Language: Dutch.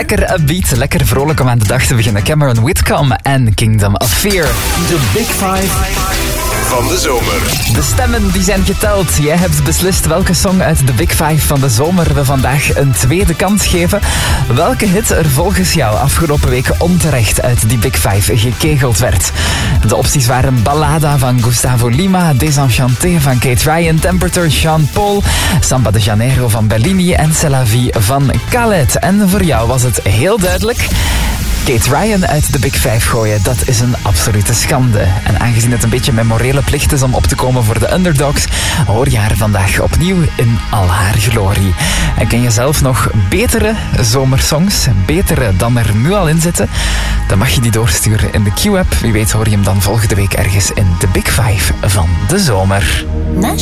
Lekker upbeat, lekker vrolijk om aan de dag te beginnen. Cameron Whitcomb en Kingdom of Fear. De Big Five van de zomer. De stemmen die zijn geteld. Jij hebt beslist welke song uit de Big Five van de zomer we vandaag een tweede kans geven. Welke hit er volgens jou afgelopen week onterecht uit die Big Five gekegeld werd. De opties waren Ballada van Gustavo Lima, Désenchanté van Kate Ryan, Temperature Sean Paul, Samba de Janeiro van Bellini en C'est la vie van Khaled. En voor jou was het heel duidelijk. Kate Ryan uit de Big Five gooien, dat is een absolute schande. En aangezien het een beetje mijn morele plicht is om op te komen voor de underdogs, hoor je haar vandaag opnieuw in al haar glorie. En ken je zelf nog betere zomersongs, betere dan er nu al in zitten? Dan mag je die doorsturen in de Q-app. Wie weet hoor je hem dan volgende week ergens in de Big Five van de zomer.